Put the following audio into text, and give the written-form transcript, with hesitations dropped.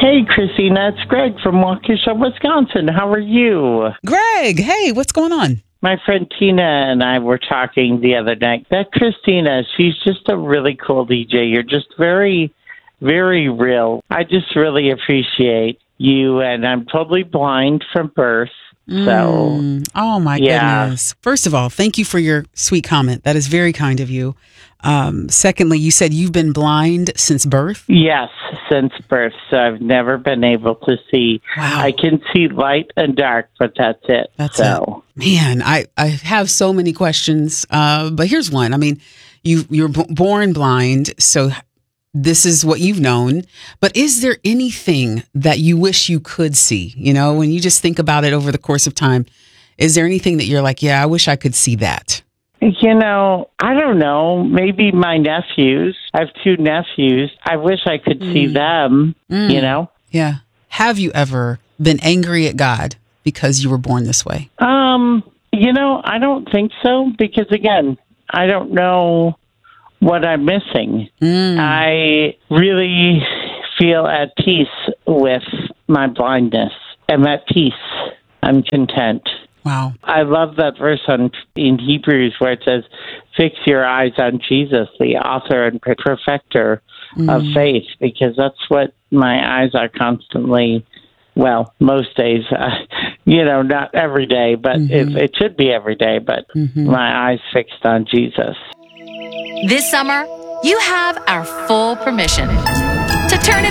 Hey, Christina, it's Greg from Waukesha, Wisconsin. How are you? Greg, hey, what's going on? My friend Tina and I were talking the other night. That Christina, she's just a really cool DJ. You're just very, very real. I just really appreciate you, and I'm totally blind from birth. So, oh my goodness. First of all, thank you for your sweet comment. That is very kind of you. Secondly, you said you've been blind since birth? Yes, since birth. So I've never been able to see. Wow. I can see light and dark, but that's it. That's it. Man, I have so many questions, but here's one. I mean, you're born blind, so this is what you've known, but is there anything that you wish you could see? You know, when you just think about it over the course of time, is there anything that you're like, yeah, I wish I could see that? You know, I don't know. Maybe my nephews. I have 2 nephews. I wish I could see them, you know? Yeah. Have you ever been angry at God because you were born this way? You know, I don't think so because, again, I don't know what I'm missing. I really feel at peace with my blindness. I'm at peace. I'm content. Wow. I love that verse in Hebrews where it says, fix your eyes on Jesus, the author and perfecter of faith, because that's what my eyes are constantly, well, most days, you know, not every day, but it should be every day, but my eyes fixed on Jesus. This summer, you have our full permission to turn it